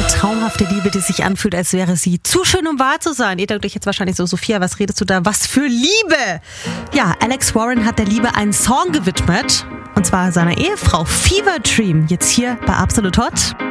Traumhafte Liebe, die sich anfühlt, als wäre sie zu schön, um wahr zu sein. Ihr denkt euch jetzt wahrscheinlich so, Sophia, was redest du da? Was für Liebe! Ja, Alex Warren hat der Liebe einen Song gewidmet. Und zwar seiner Ehefrau Fever Dream. Jetzt hier bei Absolut Hot.